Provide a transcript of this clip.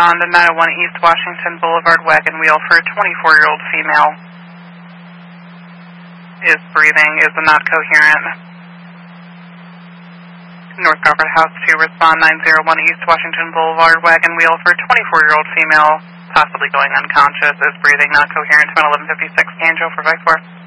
respond to 901 East Washington Boulevard wagon wheel for a 24-year-old female. Is breathing, is not coherent. North Crawford House to respond 901 East Washington Boulevard wagon wheel for a 24-year-old female, possibly going unconscious, is breathing, not coherent, 1156 Angel for Vice 4.